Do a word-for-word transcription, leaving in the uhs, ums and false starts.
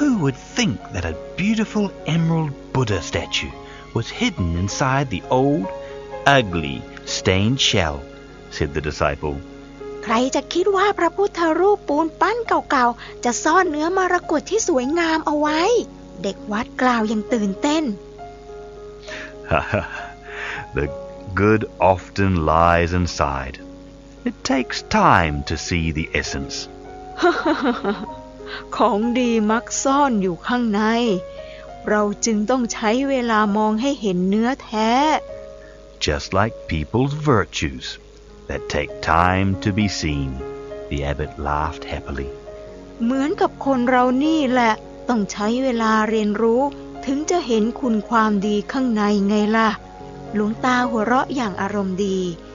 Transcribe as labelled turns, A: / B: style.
A: Who would think that a beautiful emerald Buddha statue was hidden inside the old, ugly, stained shell, said the disciple.
B: ใครจะคิดว่าพระพุทธรูปปูนปั้นเก่าๆจะซ่อนเนื้อมรกตที่สวยงามเอาไว้เด็กวัดกล่าวอย่างตื่นเต้น
A: The good often lies inside. It takes time to see the essence.
B: ของดีมักซ่อนอยู่ข้างในเราจึงต้องใช้เวลามองให้เห็นเนื้อแท้
A: Just like people's virtues that take time to be seen, the abbot laughed happily.
B: เหมือนกับคนเรานี่แหละต้องใช้เวลาเรียนรู้ถึงจะเห็นคุณความดีข้างในไงล่ะหลวงตาหัวเราะอย่างอารมณ์ดี